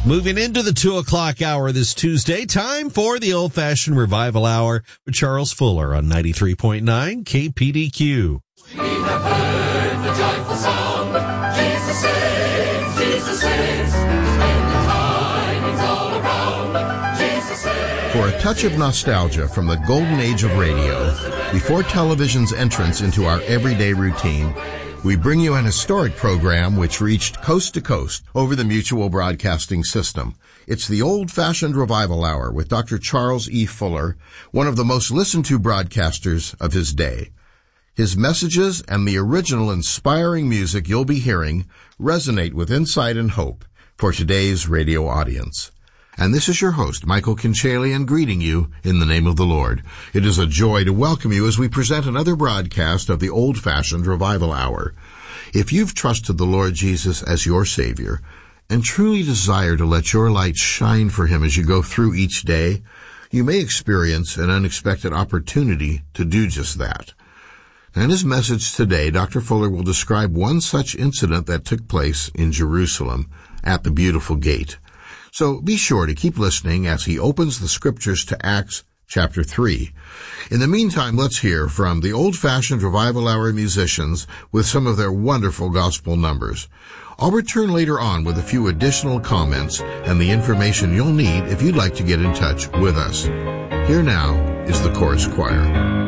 Moving into the 2 o'clock hour this Tuesday, time for the Old-Fashioned Revival Hour with Charles Fuller on 93.9 KPDQ. We have heard the joyful song, Jesus saves, Jesus saves, and the tidings all around, Jesus saves. For a touch of nostalgia from the golden age of radio, before television's entrance into our everyday routine, we bring you an historic program which reached coast to coast over the Mutual Broadcasting System. It's the Old-Fashioned Revival Hour with Dr. Charles E. Fuller, one of the most listened to broadcasters of his day. His messages and the original inspiring music you'll be hearing resonate with insight and hope for today's radio audience. And this is your host, Michael Kinchalian, greeting you in the name of the Lord. It is a joy to welcome you as we present another broadcast of the Old-Fashioned Revival Hour. If you've trusted the Lord Jesus as your Savior and truly desire to let your light shine for Him as you go through each day, you may experience an unexpected opportunity to do just that. In his message today, Dr. Fuller will describe one such incident that took place in Jerusalem at the Beautiful Gate. So be sure to keep listening as he opens the scriptures to Acts chapter 3. In the meantime, let's hear from the Old-Fashioned Revival Hour musicians with some of their wonderful gospel numbers. I'll return later on with a few additional comments and the information you'll need if you'd like to get in touch with us. Here now is the chorus choir.